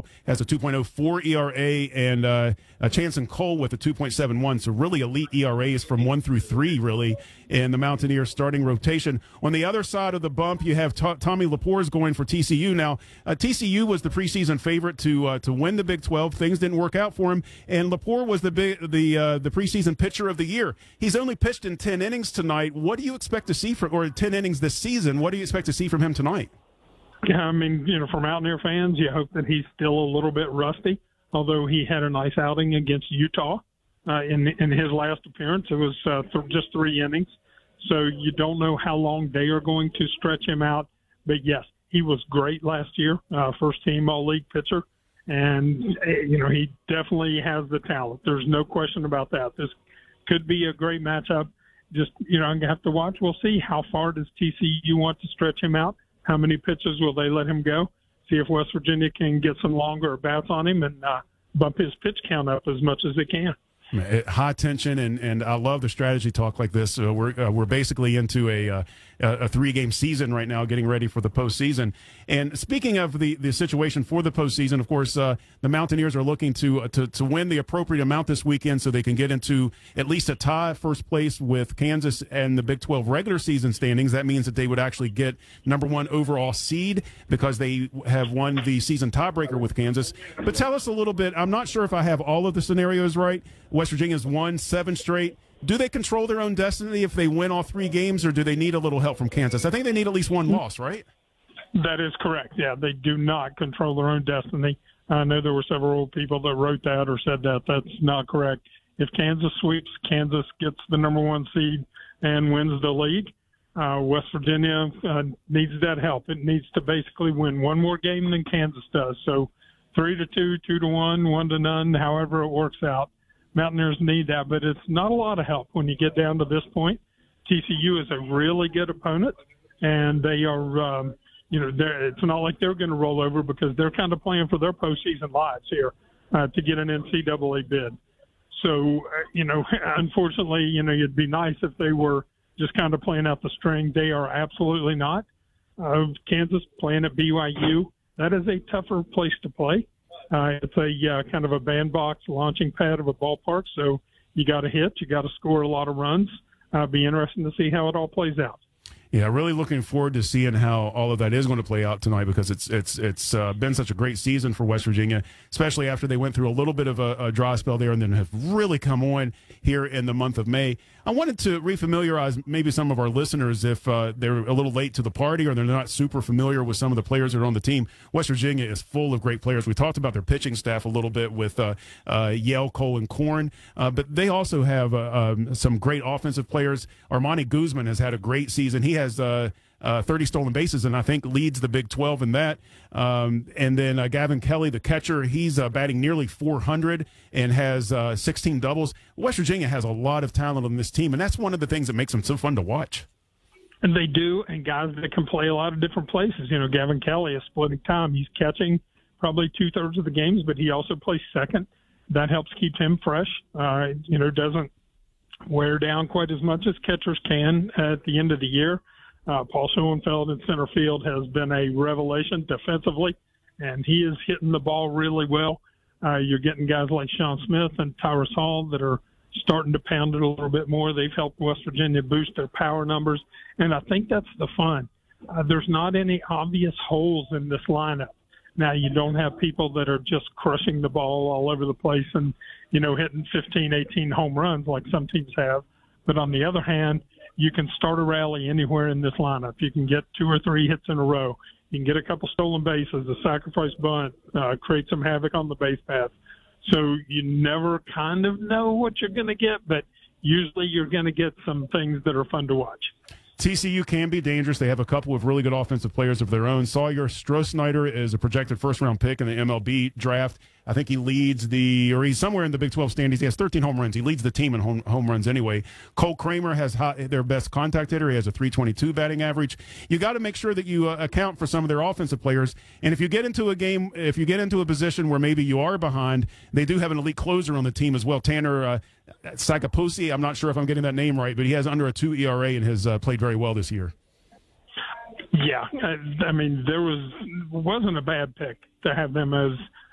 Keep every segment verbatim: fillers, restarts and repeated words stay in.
has a two point oh four E R A, and uh, uh, Chance and Cole with a two point seven one. So really elite E R As from one through three, really, in the Mountaineers starting rotation. On the other side of the bump, you have T- Tommy Laporte going for T C U. Now, uh, T C U was the preseason favorite to uh, to win the Big twelve. Things didn't work out for him, and Laporte was the big, the uh, the preseason pitcher of the year. He's only pitched in ten innings tonight. What do you expect to see from, or ten innings this season? What do you expect to see from him tonight? Yeah, I mean, you know, for Mountaineer fans, you hope that he's still a little bit rusty, although he had a nice outing against Utah uh, in in his last appearance. It was uh, th- just three innings. So you don't know how long they are going to stretch him out. But, yes, he was great last year, uh, first-team all-league pitcher. And, you know, he definitely has the talent. There's no question about that. This could be a great matchup. Just, you know, I'm going to have to watch. We'll see how far does T C U want to stretch him out. How many pitches will they let him go? See if West Virginia can get some longer bats on him and uh, bump his pitch count up as much as they can. High tension, and, and I love the strategy talk like this. Uh, we're uh, we're basically into a uh, a three game season right now, getting ready for the postseason. And speaking of the, the situation for the postseason, of course, uh, the Mountaineers are looking to, uh, to to win the appropriate amount this weekend, so they can get into at least a tie first place with Kansas and the Big twelve regular season standings. That means that they would actually get number one overall seed because they have won the season tiebreaker with Kansas. But tell us a little bit. I'm not sure if I have all of the scenarios right. West Virginia's won seven straight. Do they control their own destiny if they win all three games, or do they need a little help from Kansas? I think they need at least one loss, right? That is correct. Yeah, they do not control their own destiny. I know there were several people that wrote that or said that. That's not correct. If Kansas sweeps, Kansas gets the number one seed and wins the league. Uh, West Virginia uh, needs that help. It needs to basically win one more game than Kansas does. So three to two, two to one, one to none, however it works out. Mountaineers need that, but it's not a lot of help when you get down to this point. T C U is a really good opponent, and they are, um, you know, it's not like they're going to roll over because they're kind of playing for their postseason lives here uh, to get an N C double A bid. So, uh, you know, unfortunately, you know, it'd be nice if they were just kind of playing out the string. They are absolutely not. Uh, Kansas playing at B Y U, that is a tougher place to play. Uh, it's a uh, kind of a bandbox launching pad of a ballpark, so you got to hit, you got to score a lot of runs. Uh, be interesting to see how it all plays out. Yeah, really looking forward to seeing how all of that is going to play out tonight because it's it's it's uh, been such a great season for West Virginia, especially after they went through a little bit of a, a dry spell there and then have really come on here in the month of May. I wanted to refamiliarize maybe some of our listeners if uh, they're a little late to the party or they're not super familiar with some of the players that are on the team. West Virginia is full of great players. We talked about their pitching staff a little bit with uh, uh, Yale, Cole, and Korn, uh, but they also have uh, um, some great offensive players. Armani Guzman has had a great season. He has uh, uh, thirty stolen bases and I think leads the Big twelve in that. Um, and then uh, Gavin Kelly, the catcher, he's uh, batting nearly four hundred and has uh, sixteen doubles. West Virginia has a lot of talent on this team, and that's one of the things that makes them so fun to watch. And they do, and guys that can play a lot of different places. You know, Gavin Kelly is splitting time. He's catching probably two-thirds of the games, but he also plays second. That helps keep him fresh. Uh, you know, doesn't wear down quite as much as catchers can at the end of the year. Uh, Paul Schoenfeld in center field has been a revelation defensively, and he is hitting the ball really well. Uh, you're getting guys like Sean Smith and Tyrus Hall that are starting to pound it a little bit more. They've helped West Virginia boost their power numbers, and I think that's the fun. Uh, there's not any obvious holes in this lineup. Now, you don't have people that are just crushing the ball all over the place and, you know, hitting fifteen, eighteen home runs like some teams have. But on the other hand, you can start a rally anywhere in this lineup. You can get two or three hits in a row. You can get a couple stolen bases, a sacrifice bunt, uh, create some havoc on the base path. So you never kind of know what you're going to get, but usually you're going to get some things that are fun to watch. T C U can be dangerous. They have a couple of really good offensive players of their own. Sawyer Stroh-Snyder is a projected first-round pick in the M L B draft. I think he leads the, or he's somewhere in the Big twelve standings. He has thirteen home runs. He leads the team in home, home runs anyway. Cole Kramer has hot, their best contact hitter. He has a three twenty-two batting average. You got to make sure that you uh, account for some of their offensive players. And if you get into a game, if you get into a position where maybe you are behind, they do have an elite closer on the team as well. Tanner uh, Sakaposi, I'm not sure if I'm getting that name right, but he has under a two E R A and has uh, played very well this year. Yeah, I, I mean, there was wasn't a bad pick to have them as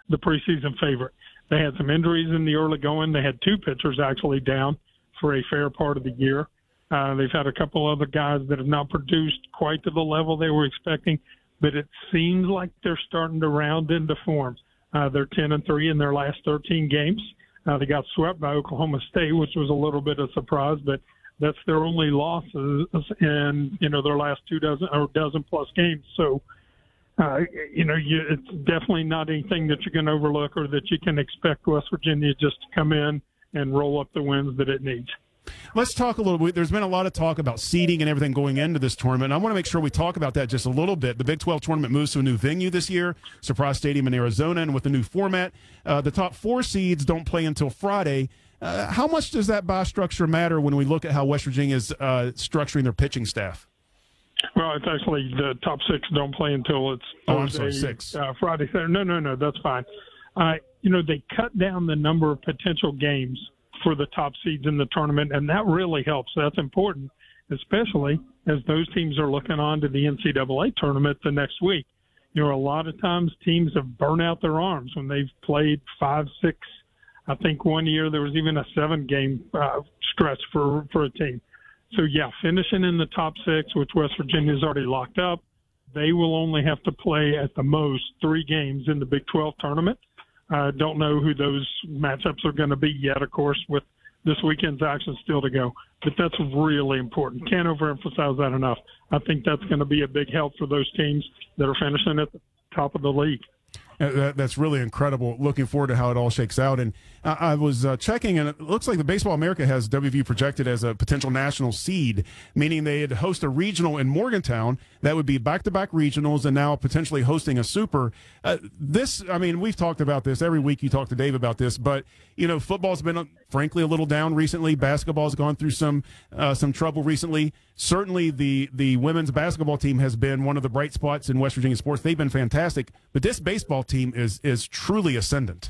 the preseason favorite. They had some injuries in the early going. They had two pitchers actually down for a fair part of the year. Uh, they've had a couple other guys that have not produced quite to the level they were expecting, but it seems like they're starting to round into form. Uh, they're ten and three in their last thirteen games. Uh, they got swept by Oklahoma State, which was a little bit of a surprise, but that's their only losses in, you know, their last two dozen or dozen plus games. So, uh, you know, you, it's definitely not anything that you can overlook or that you can expect West Virginia just to come in and roll up the wins that it needs. Let's talk a little bit. There's been a lot of talk about seeding and everything going into this tournament. I want to make sure we talk about that just a little bit. The Big twelve tournament moves to a new venue this year, Surprise Stadium in Arizona, and with the new format, uh, the top four seeds don't play until Friday. Uh, how much does that bye structure matter when we look at how West Virginia is uh, structuring their pitching staff? Well, it's actually the top six don't play until it's Thursday, oh, I'm sorry, six. Uh, Friday, Saturday. No, no, no, that's fine. Uh, you know, they cut down the number of potential games for the top seeds in the tournament, and that really helps. That's important, especially as those teams are looking on to the N C double A tournament the next week. You know, a lot of times teams have burnt out their arms when they've played five, six. I think one year there was even a seven-game uh, stretch for, for a team. So, yeah, finishing in the top six, which West Virginia's already locked up, they will only have to play at the most three games in the Big twelve tournament. I uh, don't know who those matchups are going to be yet, of course, with this weekend's action still to go. But that's really important. Can't overemphasize that enough. I think that's going to be a big help for those teams that are finishing at the top of the league. That, that's really incredible. Looking forward to how it all shakes out. And I, I was uh, checking, and it looks like the Baseball America has W V U projected as a potential national seed, meaning they'd host a regional in Morgantown. That would be back-to-back regionals and now potentially hosting a super. Uh, this, I mean, we've talked about this. Every week you talk to Dave about this. But, you know, football's been, uh, frankly, a little down recently. Basketball's gone through some uh, some trouble recently. Certainly the, the women's basketball team has been one of the bright spots in West Virginia sports. They've been fantastic. But this baseball team is is truly ascendant.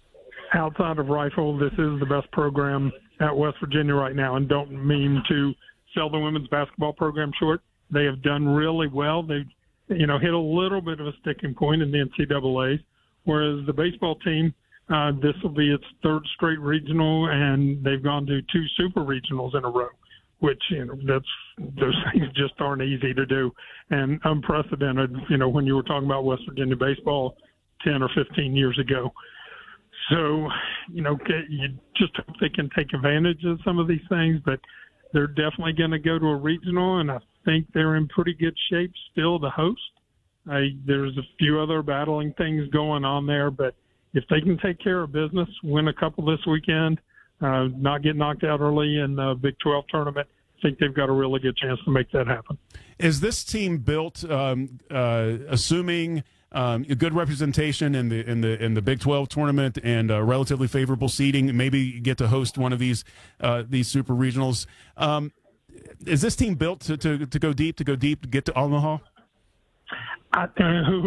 Outside of rifle, this is the best program at West Virginia right now, and don't mean to sell the women's basketball program short. They have done really well. They've, you know, hit a little bit of a sticking point in the N C double A, whereas the baseball team, uh, this will be its third straight regional, and they've gone to two super regionals in a row, which, you know, that's, those things just aren't easy to do and unprecedented, you know, when you were talking about West Virginia baseball ten or fifteen years ago. So, you know, you just hope they can take advantage of some of these things, but they're definitely going to go to a regional, and I think they're in pretty good shape still to host. I, there's a few other battling things going on there, but if they can take care of business, win a couple this weekend, uh, not get knocked out early in the Big twelve tournament, I think they've got a really good chance to make that happen. Is this team built, um, uh, assuming um, a good representation in the in the in the Big twelve tournament and uh, relatively favorable seeding? Maybe get to host one of these uh, these super regionals. Um, is this team built to, to to go deep, to go deep, to get to Omaha? I, uh,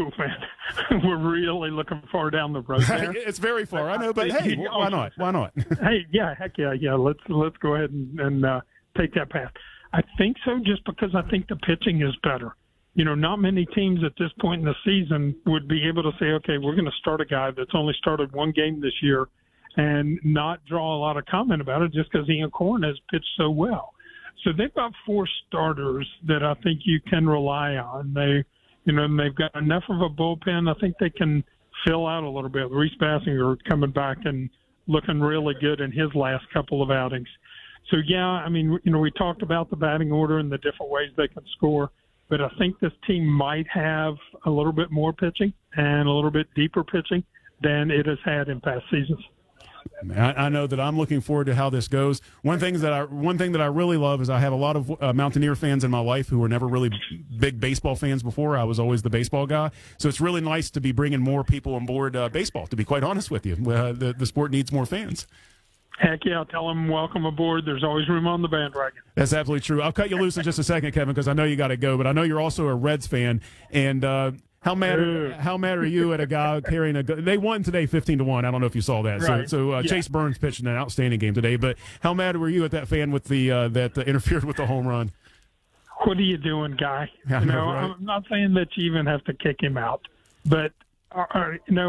man, we're really looking far down the road there. It's very far, I know, but hey, why not? Why not? Hey, yeah, heck yeah, yeah. Let's let's go ahead and, and uh, take that path. I think so, just because I think the pitching is better. You know, not many teams at this point in the season would be able to say, okay, we're going to start a guy that's only started one game this year and not draw a lot of comment about it just because Ian Corn has pitched so well. So they've got four starters that I think you can rely on. They, you know, and they've got enough of a bullpen. I think they can fill out a little bit. Reese Bassinger coming back and looking really good in his last couple of outings. So, yeah, I mean, you know, we talked about the batting order and the different ways they can score, but I think this team might have a little bit more pitching and a little bit deeper pitching than it has had in past seasons. I, I know that I'm looking forward to how this goes. One thing that I one thing that I really love is I have a lot of uh, Mountaineer fans in my life who were never really big baseball fans before. I was always the baseball guy, so it's really nice to be bringing more people on board uh, baseball. To be quite honest with you, uh, the the sport needs more fans. Heck yeah, I'll tell them welcome aboard. There's always room on the bandwagon. That's absolutely true. I'll cut you loose in just a second, Kevin, because I know you got to go, but I know you're also a Reds fan, and uh, how mad are, how mad are you at a guy carrying a gun? They won today fifteen to one. I don't know if you saw that. Right. So, so uh, yeah. Chase Burns pitched an outstanding game today, but how mad were you at that fan with the uh, that uh, interfered with the home run? What are you doing, guy? I You know, know, right? I'm not saying that you even have to kick him out, but uh, you know,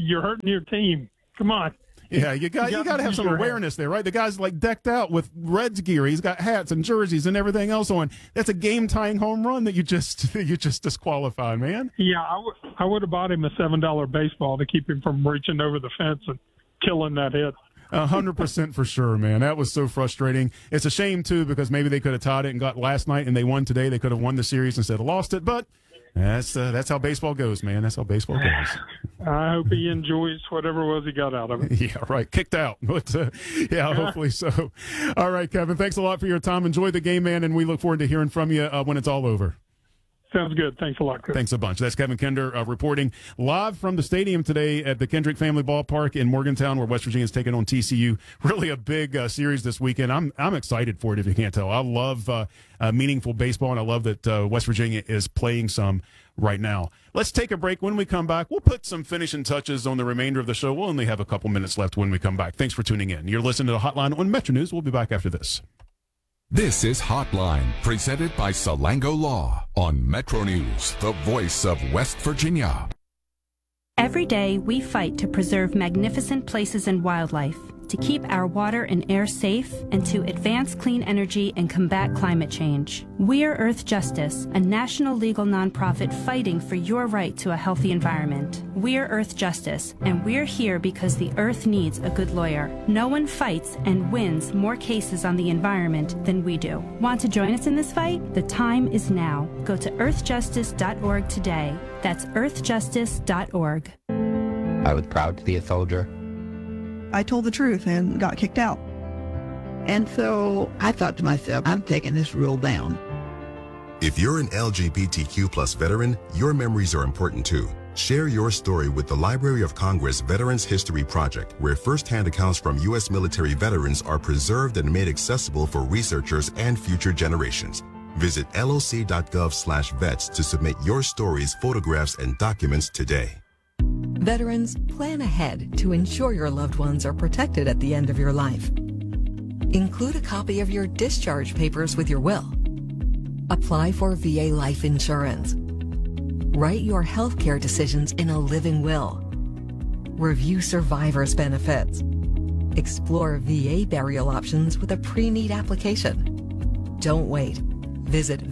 you're hurting your team. Come on. Yeah, you got you, you got to have some awareness there, right? The guy's like decked out with Reds gear. He's got hats and jerseys and everything else on. That's a game-tying home run that you just you just disqualified, man. Yeah, I, w- I would have bought him a seven dollar baseball to keep him from reaching over the fence and killing that hit. A hundred percent for sure, man. That was so frustrating. It's a shame too because maybe they could have tied it and got last night and they won today. They could have won the series instead of lost it, but. That's uh, that's how baseball goes, man. That's how baseball goes. I hope he enjoys whatever it was he got out of it. Yeah, right. Kicked out. But, uh, yeah, hopefully so. All right, Kevin, thanks a lot for your time. Enjoy the game, man, and we look forward to hearing from you uh, when it's all over. Sounds good. Thanks a lot, Chris. Thanks a bunch. That's Kevin Kinder uh, reporting live from the stadium today at the Kendrick Family Ballpark in Morgantown, where West Virginia is taking on T C U. Really a big uh, series this weekend. I'm I'm excited for it, if you can't tell. I love uh, uh, meaningful baseball, and I love that uh, West Virginia is playing some right now. Let's take a break. When we come back, we'll put some finishing touches on the remainder of the show. We'll only have a couple minutes left when we come back. Thanks for tuning in. You're listening to the Hotline on Metro News. We'll be back after this. This is Hotline, presented by Salango Law on Metro News, the voice of West Virginia. Every day, we fight to preserve magnificent places and wildlife, to keep our water and air safe, and to advance clean energy and combat climate change. We're Earth Justice, a national legal nonprofit fighting for your right to a healthy environment. We're Earth Justice, and we're here because the Earth needs a good lawyer. No one fights and wins more cases on the environment than we do. Want to join us in this fight? The time is now. Go to earth justice dot org today. That's earth justice dot org. I was proud to be a soldier. I told the truth and got kicked out. And so I thought to myself, I'm taking this rule down. If you're an L G B T Q plus veteran, your memories are important too. Share your story with the Library of Congress Veterans History Project, where firsthand accounts from U S military veterans are preserved and made accessible for researchers and future generations. Visit L O C dot gov slash vets to submit your stories, photographs, and documents today. Veterans, plan ahead to ensure your loved ones are protected at the end of your life. Include a copy of your discharge papers with your will. Apply for V A life insurance. Write your health care decisions in a living will. Review survivor's benefits. Explore V A burial options with a pre-need application. Don't wait. Visit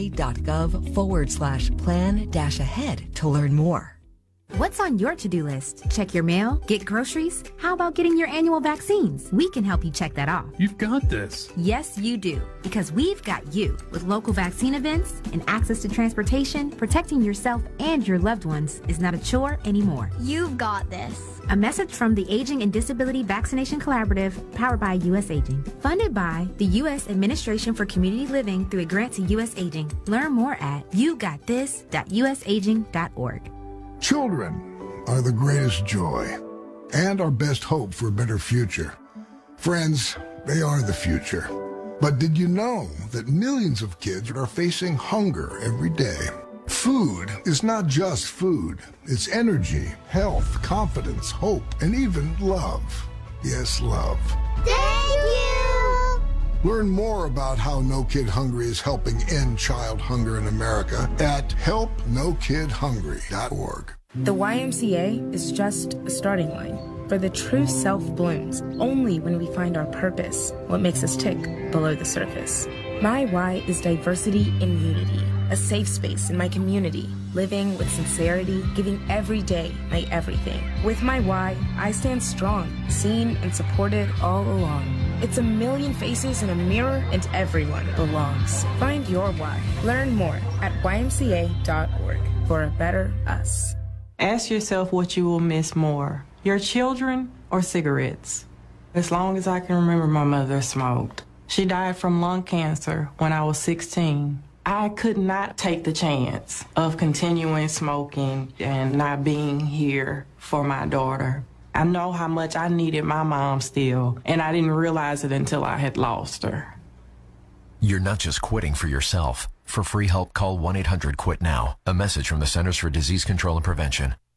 va.gov forward slash plan dash ahead to learn more. What's on your to-do list? Check your mail? Get groceries? How about getting your annual vaccines? We can help you check that off. You've got this. Yes, you do. Because we've got you. With local vaccine events and access to transportation, protecting yourself and your loved ones is not a chore anymore. You've got this. A message from the Aging and Disability Vaccination Collaborative, powered by U S Aging. Funded by the U S Administration for Community Living through a grant to U S Aging. Learn more at you got this dot u s aging dot org. Children are the greatest joy and our best hope for a better future. Friends, they are the future. But did you know that millions of kids are facing hunger every day? Food is not just food. It's energy, health, confidence, hope, and even love. Yes, love. Thank you! Learn more about how No Kid Hungry is helping end child hunger in America at help no kid hungry dot org. The Y M C A is just a starting line, for the true self blooms only when we find our purpose, what makes us tick below the surface. My Y is diversity in unity, a safe space in my community, living with sincerity, giving every day my everything. With my Y, I stand strong, seen and supported all along. It's a million faces in a mirror, and everyone belongs. Find your why. Learn more at y m c a dot org for a better us. Ask yourself what you will miss more, your children or cigarettes. As long as I can remember, my mother smoked. She died from lung cancer when I was sixteen. I could not take the chance of continuing smoking and not being here for my daughter. I know how much I needed my mom still, and I didn't realize it until I had lost her. You're not just quitting for yourself. For free help, call one eight hundred quit now. A message from the Centers for Disease Control and Prevention.